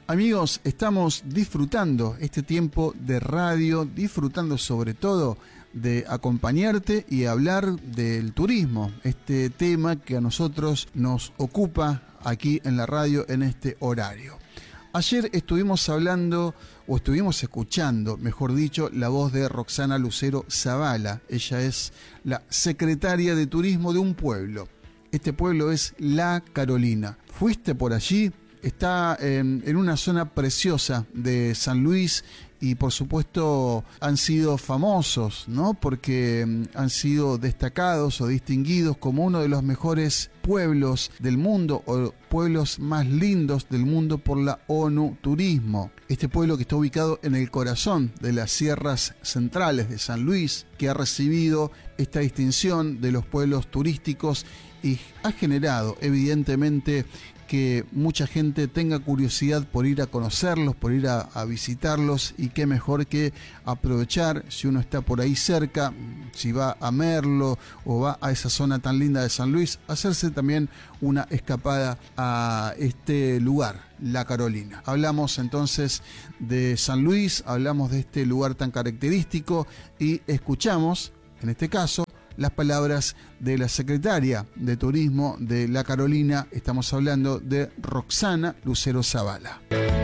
Amigos, estamos disfrutando este tiempo de radio, disfrutando sobre todo de acompañarte y hablar del turismo, este tema que a nosotros nos ocupa aquí en la radio en este horario. Ayer estuvimos hablando, o estuvimos escuchando, mejor dicho, la voz de Roxana Lucero Zavala. Ella es la secretaria de turismo de un pueblo. Este pueblo es La Carolina. ¿Fuiste por allí? Está en una zona preciosa de San Luis y por supuesto han sido famosos, ¿no? Porque han sido destacados o distinguidos como uno de los mejores pueblos del mundo o pueblos más lindos del mundo por la ONU Turismo. Este pueblo que está ubicado en el corazón de las sierras centrales de San Luis, que ha recibido esta distinción de los pueblos turísticos y ha generado evidentemente que mucha gente tenga curiosidad por ir a conocerlos, por ir a visitarlos, y qué mejor que aprovechar, si uno está por ahí cerca, si va a Merlo o va a esa zona tan linda de San Luis, hacerse también una escapada a este lugar, La Carolina. Hablamos entonces de San Luis, hablamos de este lugar tan característico y escuchamos, en este caso, las palabras de la secretaria de Turismo de La Carolina. Estamos hablando de Roxana Lucero Zavala.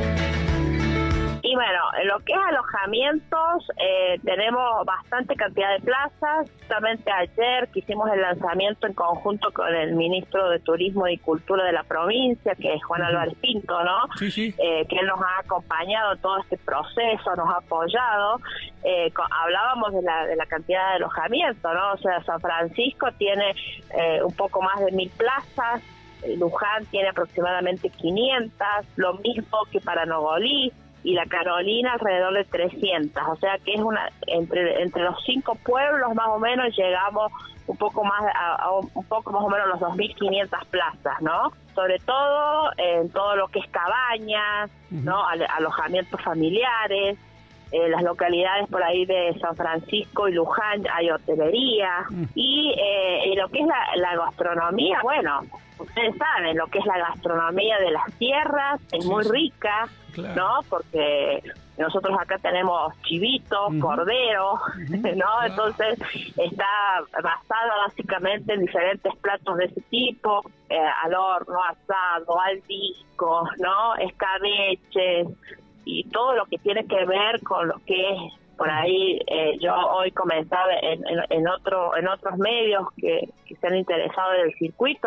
Y bueno, en lo que es alojamientos, tenemos bastante cantidad de plazas. Justamente ayer que hicimos el lanzamiento en conjunto con el ministro de Turismo y Cultura de la provincia, que es Juan Álvarez Pinto, ¿no? Sí. Que él nos ha acompañado en todo este proceso, nos ha apoyado. Hablábamos de la cantidad de alojamientos, ¿no? O sea, San Francisco tiene un poco más de 1000 plazas, Luján tiene aproximadamente 500, lo mismo que para Nogolí, y La Carolina alrededor de 300, o sea que es entre los 5 pueblos más o menos llegamos un poco más un poco más o menos los 2.500 plazas, ¿no? Sobre todo en todo lo que es cabañas, ¿no? Alojamientos familiares. Las localidades por ahí de San Francisco y Luján hay hotelería, y lo que es la gastronomía, bueno, ustedes saben, lo que es la gastronomía de las tierras es muy rica, claro, ¿no? Porque nosotros acá tenemos chivitos, corderos, ¿no? Claro. Entonces está basada básicamente en diferentes platos de ese tipo, al horno, asado, al disco, ¿no? Escabeches, y todo lo que tiene que ver con lo que es por ahí. Yo hoy comentaba en otros medios que se han interesado del circuito,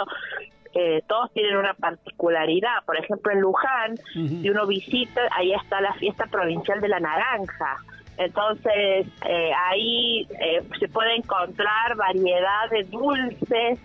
todos tienen una particularidad. Por ejemplo, en Luján, si uno visita, ahí está la fiesta provincial de la naranja. Entonces ahí se puede encontrar variedad de dulces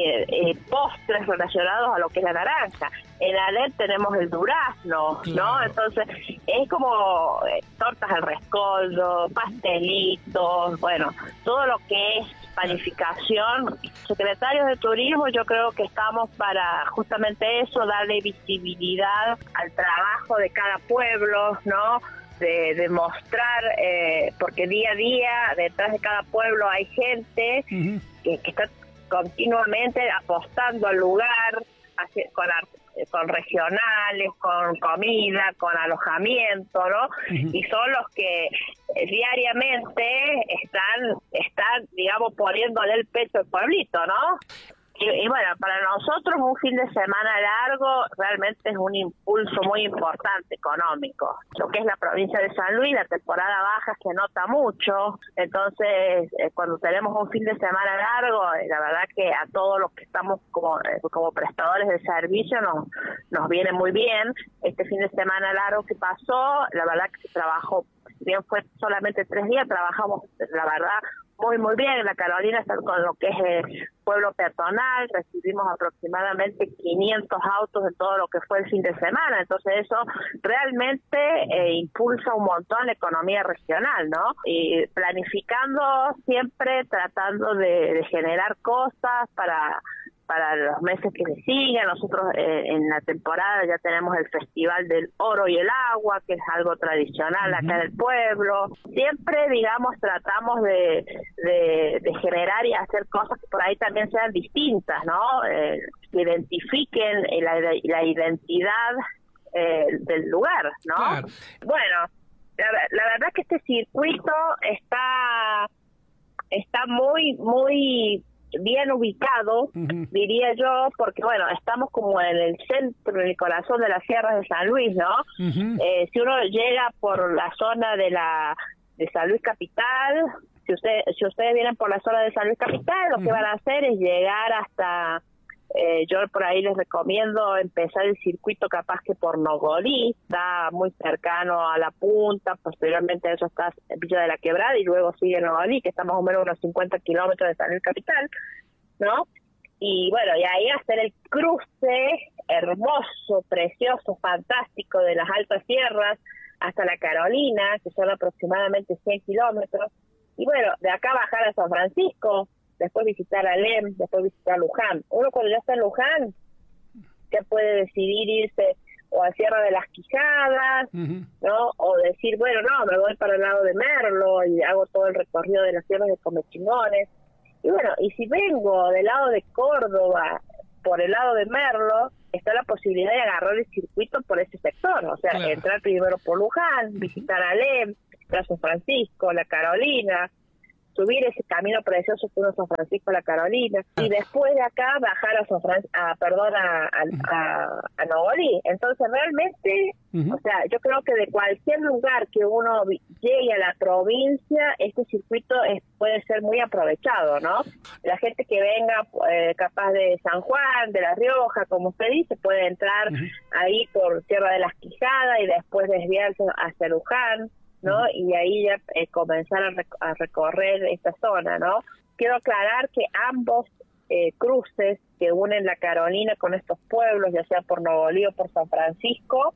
y postres relacionados a lo que es la naranja. En Alet tenemos el durazno, claro, ¿no? Entonces es como tortas al rescoldo, pastelitos, bueno, todo lo que es panificación. Secretarios de Turismo, yo creo que estamos para justamente eso, darle visibilidad al trabajo de cada pueblo, ¿no? De mostrar, porque día a día detrás de cada pueblo hay gente que está continuamente apostando al lugar, con regionales, con comida, con alojamiento, ¿no? Y son los que diariamente están, digamos, poniéndole el pecho al pueblito, ¿no? Y bueno, para nosotros un fin de semana largo realmente es un impulso muy importante económico. Lo que es la provincia de San Luis, la temporada baja se nota mucho, entonces cuando tenemos un fin de semana largo, la verdad que a todos los que estamos como prestadores de servicio nos viene muy bien. Este fin de semana largo que pasó, la verdad que se trabajó, si bien fue solamente 3 días, trabajamos, la verdad, muy bien. En La Carolina está con lo que es el pueblo peatonal, recibimos aproximadamente 500 autos en todo lo que fue el fin de semana, entonces eso realmente impulsa un montón la economía regional, ¿no? Y planificando siempre, tratando de generar cosas para los meses que le siguen. Nosotros en la temporada ya tenemos el Festival del Oro y el Agua, que es algo tradicional acá del pueblo. Siempre, digamos, tratamos de generar y hacer cosas que por ahí también sean distintas, ¿no? Que identifiquen la identidad del lugar, ¿no? Claro. Bueno, la verdad que este circuito está muy bien ubicado, diría yo, porque bueno, estamos como en el centro, en el corazón de las sierras de San Luis, ¿no? Si uno llega por la zona de San Luis Capital, si ustedes vienen por la zona de San Luis Capital, lo que van a hacer es llegar hasta, yo por ahí les recomiendo empezar el circuito capaz que por Nogolí, está muy cercano a la punta, posteriormente eso está en Villa de la Quebrada y luego sigue Nogolí, que está más o menos unos 50 kilómetros de San Luis Capital, ¿no? Y bueno, y ahí hacer el cruce hermoso, precioso, fantástico de las altas sierras hasta la Carolina, que son aproximadamente 100 kilómetros, y bueno, de acá bajar a San Francisco, después visitar Alem, después visitar Luján. Uno cuando ya está en Luján, ya puede decidir irse o a Sierra de las Quijadas, ¿no? O decir, bueno, no, me voy para el lado de Merlo y hago todo el recorrido de las sierras de Comechingones. Y bueno, y si vengo del lado de Córdoba, por el lado de Merlo, está la posibilidad de agarrar el circuito por ese sector, o sea, claro, entrar primero por Luján, visitar Alem, San Francisco, la Carolina, subir ese camino precioso que uno San Francisco a la Carolina, y después de acá bajar a Nogolí. Entonces realmente, o sea, yo creo que de cualquier lugar que uno llegue a la provincia, este circuito puede ser muy aprovechado, ¿no? La gente que venga capaz de San Juan, de La Rioja, como usted dice, puede entrar ahí por Sierra de las Quijadas y después desviarse hacia Luján, ¿no? Y ahí ya comenzar a recorrer esta zona, ¿no? Quiero aclarar que ambos cruces que unen la Carolina con estos pueblos, ya sea por Nogolí o por San Francisco,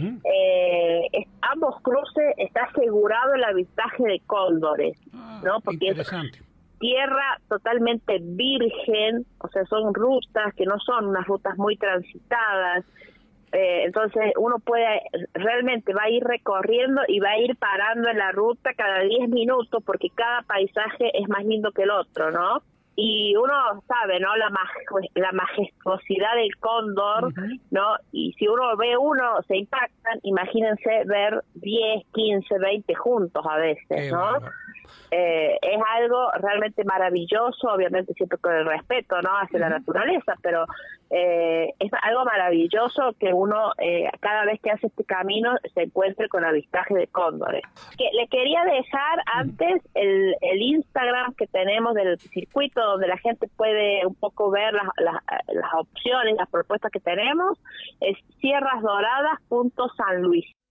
ambos cruces está asegurado el avistaje de cóndores, ¿no? Porque es tierra totalmente virgen, o sea, son rutas que no son unas rutas muy transitadas. Entonces uno realmente va a ir recorriendo y va a ir parando en la ruta cada 10 minutos porque cada paisaje es más lindo que el otro, ¿no? Y uno sabe, ¿no? La majestuosidad del cóndor, ¿no? Y si uno ve uno, se impactan, imagínense ver 10, 15, 20 juntos a veces, ¿no? Es algo realmente maravilloso, obviamente siempre con el respeto, ¿no? Hacia la naturaleza, pero es algo maravilloso que uno cada vez que hace este camino se encuentre con avistaje de cóndores. Le quería dejar antes el Instagram que tenemos del circuito, donde la gente puede un poco ver las opciones, las propuestas que tenemos, es sierrasdoradas.sanluis.